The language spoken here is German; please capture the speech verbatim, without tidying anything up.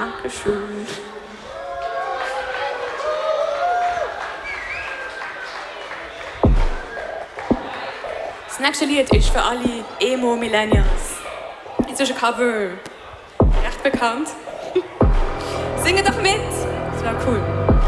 Dankeschön. Das nächste Lied ist für alle Emo-Millennials. Inzwischen Cover recht bekannt. Singt doch mit! Das wäre cool.